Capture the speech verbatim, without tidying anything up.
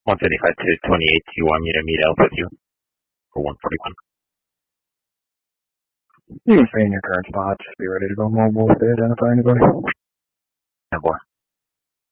one seventy-five to twenty-eight. Do you want me to meet up with you for one forty-one? You can stay in your current spot. Just be ready to go mobile if they identify anybody. ten four.